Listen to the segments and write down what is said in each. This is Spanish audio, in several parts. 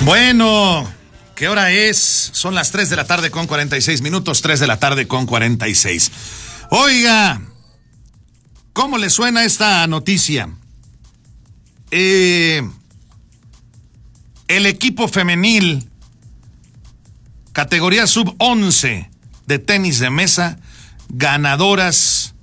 Bueno, ¿qué hora es? Son las 3 de la tarde con 46 minutos, 3 de la tarde con 46. Oiga, ¿cómo le suena esta noticia? El equipo femenil, categoría sub-11 de tenis de mesa, ganadoras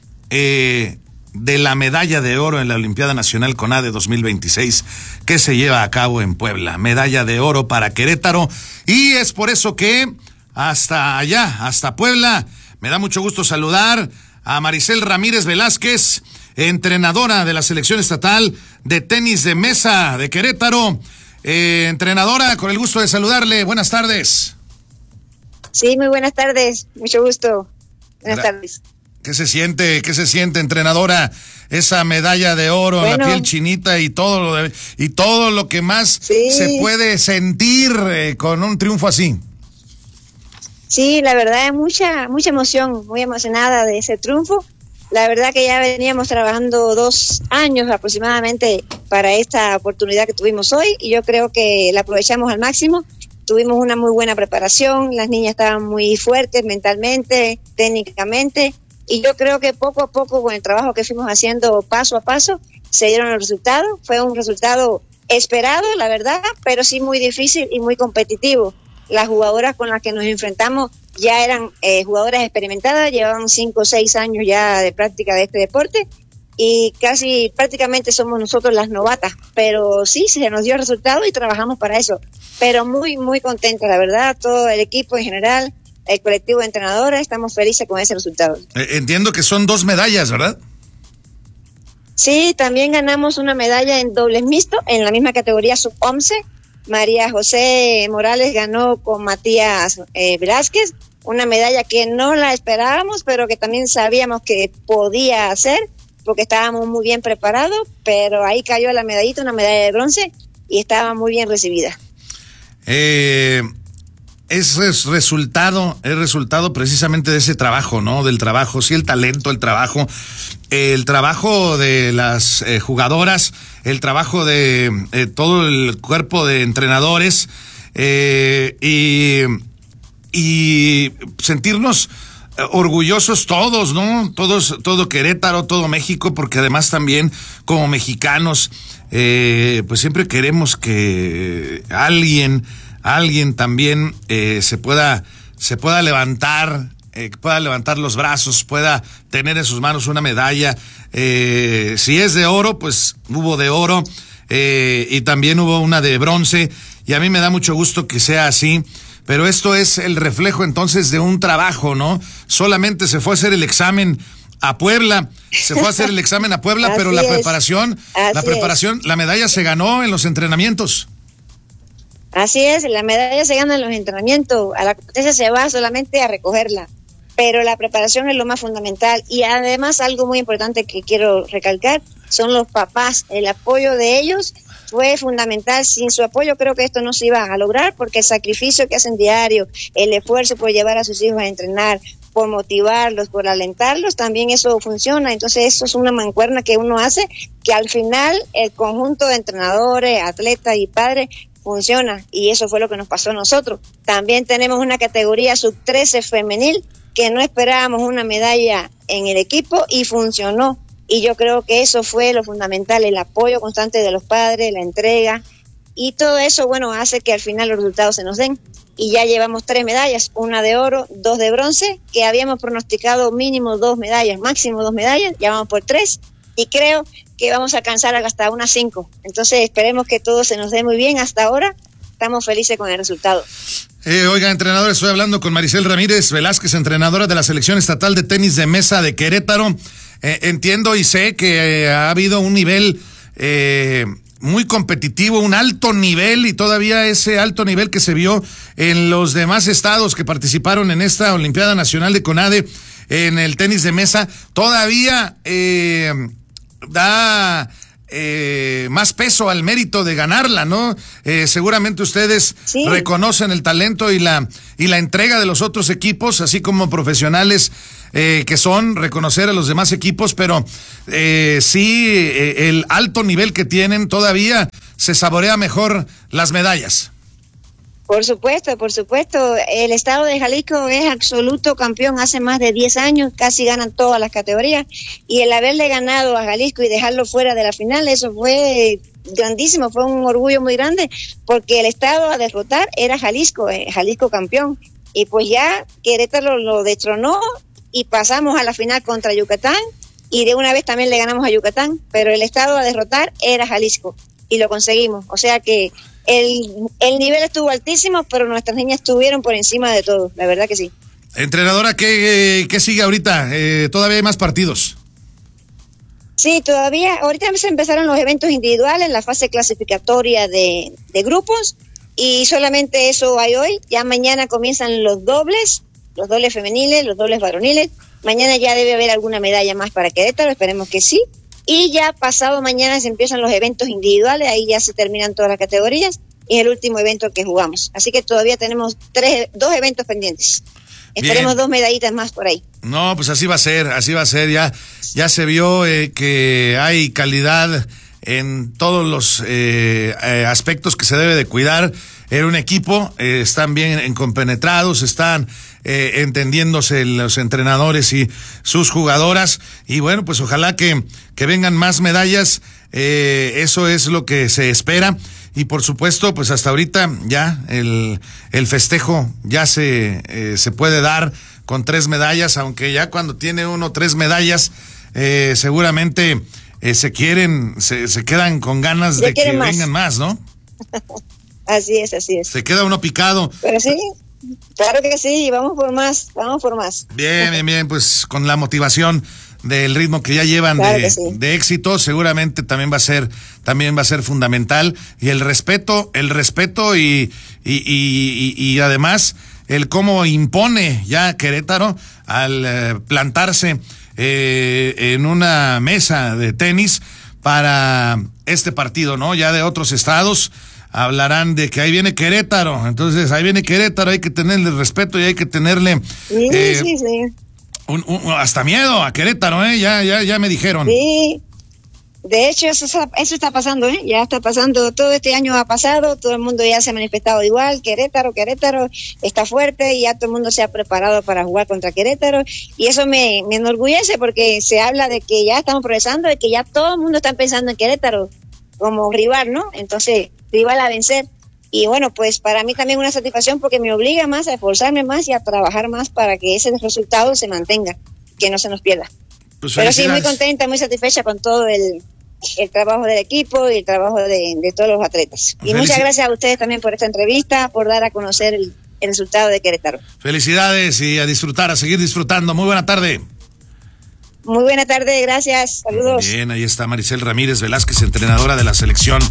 de la medalla de oro en la Olimpiada Nacional CONADE 2026 que se lleva a cabo en Puebla. Medalla de oro para Querétaro, y es por eso que hasta allá, hasta Puebla, me da mucho gusto saludar a Maricel Ramírez Velázquez, entrenadora de la selección estatal de tenis de mesa de Querétaro. Entrenadora, con el gusto de saludarle. Buenas tardes. Sí, muy buenas tardes. Mucho gusto. Buenas tardes. ¿Qué se siente, entrenadora? Esa medalla de oro, la piel chinita y todo lo que más se puede sentir con un triunfo así. Sí, la verdad es mucha emoción, muy emocionada de ese triunfo. La verdad que ya veníamos trabajando 2 años aproximadamente para esta oportunidad que tuvimos hoy, y yo creo que la aprovechamos al máximo. Tuvimos una muy buena preparación, las niñas estaban muy fuertes mentalmente, técnicamente, y yo creo que poco a poco, con el trabajo que fuimos haciendo paso a paso, se dieron los resultados. Fue un resultado esperado, la verdad, pero sí muy difícil y muy competitivo. Las jugadoras con las que nos enfrentamos ya eran jugadoras experimentadas, llevaban 5 o 6 años ya de práctica de este deporte, y prácticamente somos nosotros las novatas, pero sí, se nos dio el resultado y trabajamos para eso. Pero muy, muy contenta, la verdad, todo el equipo en general, el colectivo de entrenadoras, estamos felices con ese resultado. Entiendo que son 2 medallas, ¿verdad? Sí, también ganamos una medalla en dobles mixto, en la misma categoría sub-11. María José Morales ganó con Matías Velázquez, una medalla que no la esperábamos, pero que también sabíamos que podía hacer, porque estábamos muy bien preparados, pero ahí cayó la medallita, una medalla de bronce, y estaba muy bien recibida. Es resultado precisamente de ese trabajo, ¿no? Del trabajo, sí, el talento, el trabajo de las jugadoras, el trabajo de todo el cuerpo de entrenadores, y sentirnos orgullosos todos, ¿no? Todo Querétaro, todo México, porque además también como mexicanos, pues siempre queremos que alguien también se pueda levantar, pueda levantar los brazos, pueda tener en sus manos una medalla. Si es de oro, pues hubo de oro, y también hubo una de bronce, y a mí me da mucho gusto que sea así. Pero esto es el reflejo entonces de un trabajo, ¿no? Solamente se fue a hacer el examen a Puebla, pero la preparación, la medalla se ganó en los entrenamientos. Así es, la medalla se gana en los entrenamientos, a la competencia se va solamente a recogerla, pero la preparación es lo más fundamental. Y además, algo muy importante que quiero recalcar son los papás. El apoyo de ellos fue fundamental. Sin su apoyo creo que esto no se iba a lograr, porque el sacrificio que hacen diario, el esfuerzo por llevar a sus hijos a entrenar, por motivarlos, por alentarlos, también eso funciona. Entonces eso es una mancuerna que uno hace, que al final el conjunto de entrenadores, atletas y padres funciona, y eso fue lo que nos pasó a nosotros. También tenemos una categoría sub-13 femenil que no esperábamos una medalla en el equipo y funcionó, y yo creo que eso fue lo fundamental, el apoyo constante de los padres, la entrega, y todo eso, bueno, hace que al final los resultados se nos den, y ya llevamos 3 medallas, una de oro, 2 de bronce, que habíamos pronosticado mínimo 2 medallas, máximo 2 medallas, ya vamos por 3, y creo que vamos a alcanzar hasta unas 5. Entonces esperemos que todo se nos dé muy bien. Hasta ahora estamos felices con el resultado. Oiga, entrenador, estoy hablando con Maricel Ramírez Velázquez, entrenadora de la selección estatal de tenis de mesa de Querétaro. Entiendo y sé que ha habido un nivel muy competitivo, un alto nivel, y todavía ese alto nivel que se vio en los demás estados que participaron en esta Olimpiada Nacional de CONADE en el tenis de mesa, todavía da más peso al mérito de ganarla, ¿no? Seguramente ustedes reconocen el talento y la entrega de los otros equipos, así como profesionales que son, reconocer a los demás equipos, pero el alto nivel que tienen todavía se saborea mejor las medallas. Por supuesto. El estado de Jalisco es absoluto campeón hace más de 10 años, casi ganan todas las categorías, y el haberle ganado a Jalisco y dejarlo fuera de la final, eso fue grandísimo, fue un orgullo muy grande, porque el estado a derrotar era Jalisco campeón, y pues ya Querétaro lo destronó y pasamos a la final contra Yucatán, y de una vez también le ganamos a Yucatán, pero el estado a derrotar era Jalisco, y lo conseguimos, o sea que el nivel estuvo altísimo, pero nuestras niñas estuvieron por encima de todo, la verdad que sí. Entrenadora, ¿qué sigue ahorita? ¿Todavía hay más partidos? Sí, todavía, ahorita se empezaron los eventos individuales, la fase clasificatoria de grupos, y solamente eso hay hoy. Ya mañana comienzan los dobles femeniles, los dobles varoniles. Mañana ya debe haber alguna medalla más para Querétaro, esperemos que sí. Y ya pasado mañana se empiezan los eventos individuales, ahí ya se terminan todas las categorías, y es el último evento que jugamos. Así que todavía tenemos 2 eventos pendientes. Esperemos 2 medallitas más por ahí. No, pues así va a ser, ya se vio que hay calidad en todos los aspectos que se debe de cuidar en un equipo, están bien compenetrados, están entendiéndose los entrenadores y sus jugadoras, y bueno, pues ojalá que vengan más medallas, eso es lo que se espera, y por supuesto, pues hasta ahorita ya el festejo ya se puede dar con 3 medallas, aunque ya cuando tiene uno 3 medallas, seguramente se quedan con ganas de que vengan más, ¿no? Así es. Se queda uno picado. Pero sí, claro que sí, vamos por más. Bien, pues con la motivación del ritmo que ya llevan, claro de éxito, seguramente también va a ser fundamental, y el respeto y además el cómo impone ya Querétaro al plantarse en una mesa de tenis para este partido, ¿no? Ya de otros estados hablarán de que ahí viene Querétaro, entonces ahí viene Querétaro, hay que tenerle respeto y hay que tenerle hasta miedo a Querétaro, ya me dijeron. Sí, de hecho eso está pasando, ya está pasando, todo este año ha pasado, todo el mundo ya se ha manifestado igual, Querétaro está fuerte y ya todo el mundo se ha preparado para jugar contra Querétaro, y eso me enorgullece porque se habla de que ya estamos progresando, de que ya todo el mundo está pensando en Querétaro como rival, ¿no? Entonces, rival a vencer. Y bueno, pues para mí también una satisfacción porque me obliga más a esforzarme más y a trabajar más para que ese resultado se mantenga, que no se nos pierda. Pues pero sí, muy contenta, muy satisfecha con todo el trabajo del equipo y el trabajo de todos los atletas. Y muchas gracias a ustedes también por esta entrevista, por dar a conocer el resultado de Querétaro. Felicidades y a disfrutar, a seguir disfrutando. Muy buena tarde. Muy buena tarde, gracias, saludos. Bien, ahí está Maricel Ramírez Velázquez, entrenadora de la selección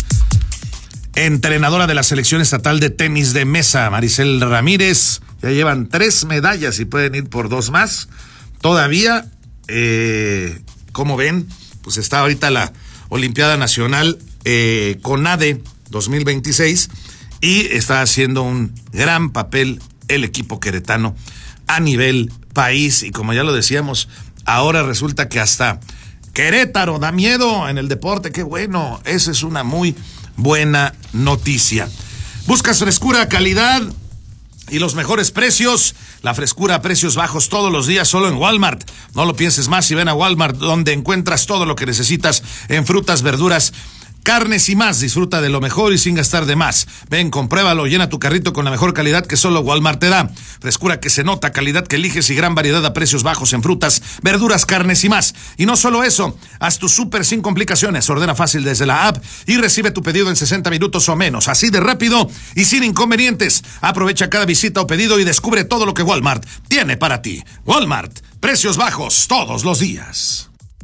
estatal de tenis de mesa. Maricel Ramírez, ya llevan 3 medallas y pueden ir por 2 más. Todavía, como ven, pues está ahorita la Olimpiada Nacional CONADE 2026 y está haciendo un gran papel el equipo queretano a nivel país, y como ya lo decíamos, ahora resulta que hasta Querétaro da miedo en el deporte. Qué bueno, esa es una muy buena noticia. ¿Buscas frescura, calidad y los mejores precios? La frescura a precios bajos todos los días solo en Walmart. No lo pienses más y ven a Walmart, donde encuentras todo lo que necesitas en frutas, verduras, carnes y más. Disfruta de lo mejor y sin gastar de más. Ven, compruébalo, llena tu carrito con la mejor calidad que solo Walmart te da. Frescura que se nota, calidad que eliges y gran variedad a precios bajos en frutas, verduras, carnes y más. Y no solo eso, haz tu súper sin complicaciones. Ordena fácil desde la app y recibe tu pedido en 60 minutos o menos. Así de rápido y sin inconvenientes. Aprovecha cada visita o pedido y descubre todo lo que Walmart tiene para ti. Walmart, precios bajos todos los días.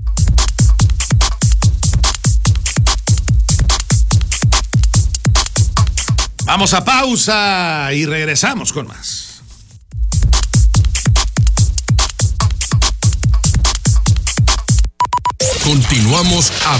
Vamos a pausa y regresamos con más. Continuamos a